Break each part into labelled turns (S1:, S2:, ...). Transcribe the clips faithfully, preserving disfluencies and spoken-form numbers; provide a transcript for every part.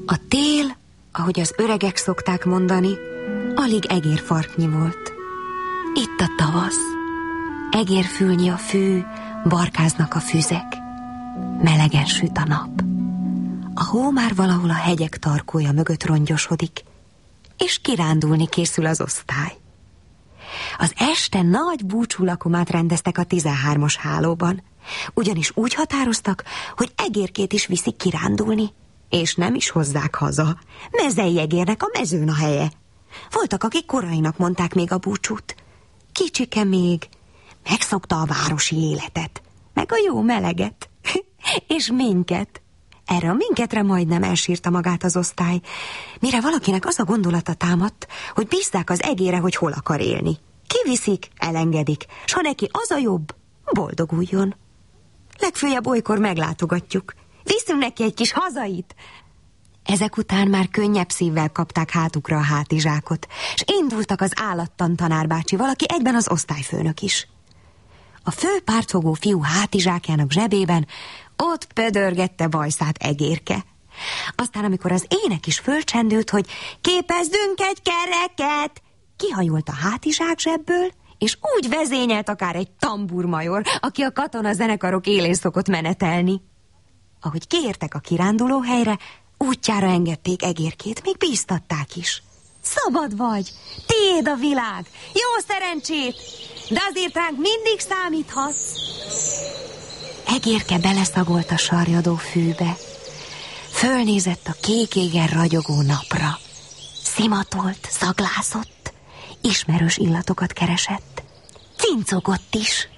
S1: A tél, ahogy az öregek szokták mondani, alig egérfarknyi volt. Itt a tavasz. Egérfülnyi a fű, barkáznak a füzek. Melegen süt a nap. A hó már valahol a hegyek tarkója mögött rongyosodik, és kirándulni készül az osztály. Az este nagy búcsúlakomát rendeztek a tizenhármas hálóban, ugyanis úgy határoztak, hogy egérkét is viszik kirándulni, és nem is hozzák haza. Mezei egérnek a mezőn a helye. Voltak, akik korainak mondták még a búcsút. Kicsike még, megszokta a városi életet, meg a jó meleget, és minket. Erre a minketre majdnem elsírta magát az osztály, mire valakinek az a gondolata támadt, hogy bízzák az egére, hogy hol akar élni. Kiviszik, elengedik, s ha neki az a jobb, boldoguljon. Legfőjebb olykor meglátogatjuk. Viszünk neki egy kis hazait. Ezek után már könnyebb szívvel kapták hátukra a hátizsákot, és indultak az állattan tanárbácsival, aki egyben az osztályfőnök is. A fő pártfogó fiú hátizsákjának zsebében ott pödörgette bajszát egérke. Aztán, amikor az ének is fölcsendült, hogy képezzünk egy kereket, kihajolt a hátizsák zsebből, és úgy vezényelt akár egy tamburmajor, aki a katona zenekarok élén szokott menetelni. Ahogy kiértek a kiránduló helyre, útjára engedték egérkét, még bíztatták is. Szabad vagy, tiéd a világ, jó szerencsét, de azért ránk mindig számíthatsz. Egérke beleszagolt a sarjadó fűbe. Fölnézett a kék égen ragyogó napra. Szimatolt, szaglászott, ismerős illatokat keresett. Cincogott is.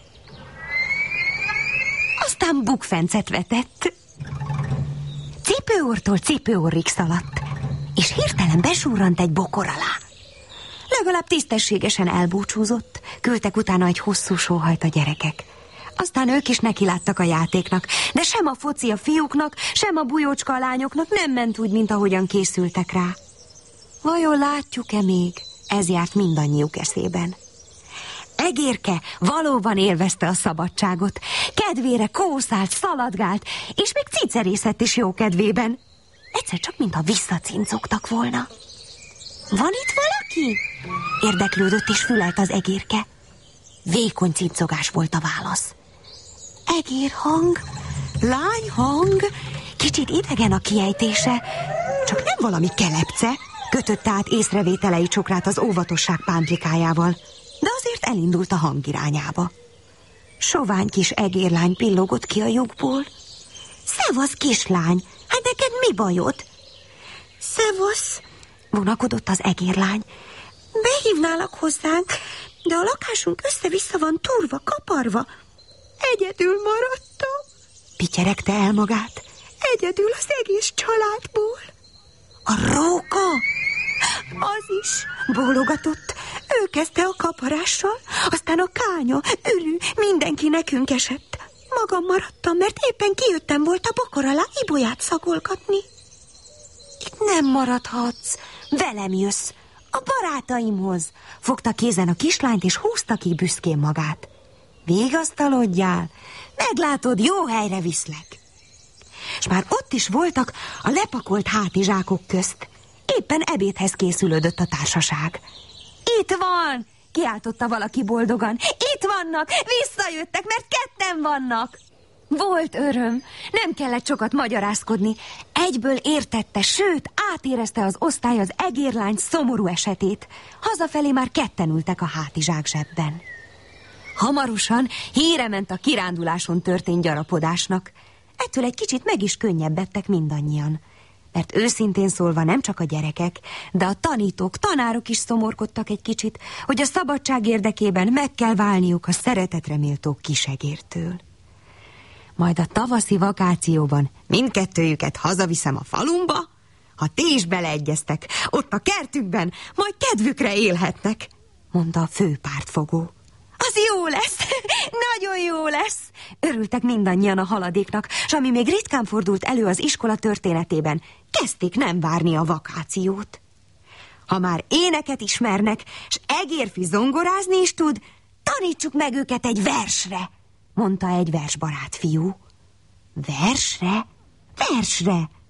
S1: Aztán bukfencet vetett. Cipőortól cipőorrig szaladt, és hirtelen besúrrant egy bokor alá. Legalább tisztességesen elbúcsúzott, küldtek utána egy hosszú sóhajt a gyerekek. Aztán ők is nekiláttak a játéknak, de sem a foci a fiúknak, sem a bujócska a lányoknak nem ment úgy, mint ahogyan készültek rá. Vajon látjuk-e még? Ez járt mindannyiuk eszében. Egérke valóban élvezte a szabadságot. Kedvére kószált, szaladgált, és még cicerészett is jó kedvében. Egyszer csak, mintha visszacincogtak volna. Van itt valaki? Érdeklődött és fülelt az egérke. Vékony cincogás volt a válasz. Egérhang, lányhang, kicsit idegen a kiejtése, csak nem valami kelepce. Kötötte át észrevételei csokrát az óvatosság pántlikájával, de azért elindult a hang irányába. Sovány kis egérlány pillogott ki a lyukból. Szevasz, kislány, hát neked mi bajod? Szevasz, vonakodott az egérlány. Behívnálak hozzánk, de a lakásunk össze-vissza van túrva, kaparva. Egyedül maradtam. Pityeregte el magát. Egyedül az egész családból. A róka? Az is, bólogatott. Ő kezdte a kaparással, aztán a kánya, ürű, mindenki nekünk esett. Magam maradtam, mert éppen kijöttem volt a bokor alá ibolyát szagolgatni. Itt nem maradhatsz, velem jössz, a barátaimhoz. Fogta kézen a kislányt, és húzta ki büszkén magát. Vigasztalodjál, meglátod, jó helyre viszlek. És már ott is voltak a lepakolt hátizsákok közt. Éppen ebédhez készülődött a társaság. Itt van, kiáltotta valaki boldogan. Itt vannak, visszajöttek, mert ketten vannak. Volt öröm, nem kellett sokat magyarázkodni. Egyből értette, sőt, átérezte az osztály az egérlány szomorú esetét. Hazafelé már ketten ültek a hátizsák zsebben. Hamarosan híre ment a kiránduláson történt gyarapodásnak. Ettől egy kicsit meg is könnyebbedtek mindannyian. Mert őszintén szólva nem csak a gyerekek, de a tanítók, tanárok is szomorkodtak egy kicsit, hogy a szabadság érdekében meg kell válniuk a szeretetre méltó kisegértől. Majd a tavaszi vakációban mindkettőjüket hazaviszem a falumba, ha ti is beleegyeztek, ott a kertükben, majd kedvükre élhetnek, mondta a főpártfogó. Az jó lesz, nagyon jó lesz, örültek mindannyian a haladéknak, s ami még ritkán fordult elő az iskola történetében, kezdték nem várni a vakációt. Ha már éneket ismernek, s egérfi zongorázni is tud, tanítsuk meg őket egy versre, mondta egy versbarát fiú. Versre? Versre!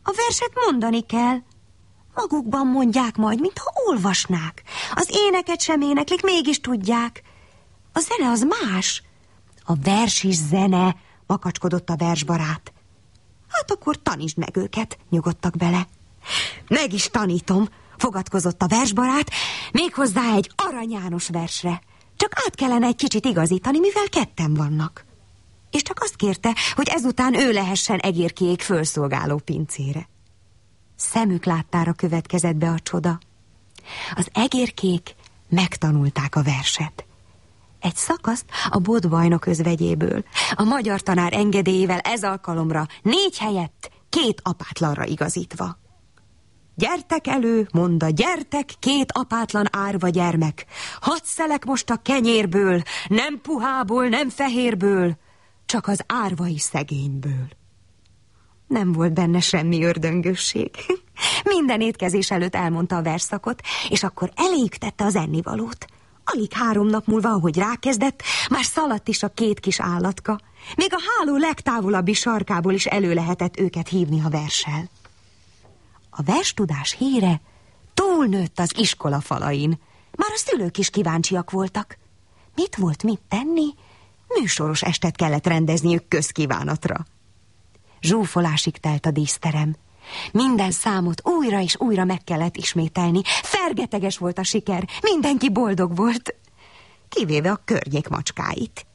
S1: A verset mondani kell. Magukban mondják majd, mintha olvasnák. Az éneket sem éneklik, mégis tudják. A zene az más. A vers is zene, makacskodott a versbarát. Hát akkor tanítsd meg őket, nyugodtak bele. Meg is tanítom, fogadkozott a versbarát, méghozzá egy Arany János versre. Csak át kellene egy kicsit igazítani, mivel ketten vannak. És csak azt kérte, hogy ezután ő lehessen egérkiék fölszolgáló pincére. Szemük láttára következett be a csoda. Az egérkék megtanulták a verset. Egy szakaszt a botbajnok özvegyéből, a magyar tanár engedélyével ez alkalomra négy helyett két apátlanra igazítva. Gyertek elő, monda, gyertek, két apátlan árva gyermek. Hadd szelek most a kenyérből, nem puhából, nem fehérből, csak az árvai szegényből. Nem volt benne semmi ördöngösség. Minden étkezés előtt elmondta a versszakot, és akkor eléjük tette az ennivalót. Alig három nap múlva, ahogy rákezdett, már szaladt is a két kis állatka. Még a háló legtávolabbi sarkából is elő lehetett őket hívni a verssel. A verstudás híre túlnőtt az iskola falain. Már a szülők is kíváncsiak voltak. Mit volt mit tenni? Műsoros estet kellett rendezniük közkívánatra. Zsúfolásig telt a díszterem. Minden számot újra és újra meg kellett ismételni. Fergeteges volt a siker, mindenki boldog volt. Kivéve a környék macskáit.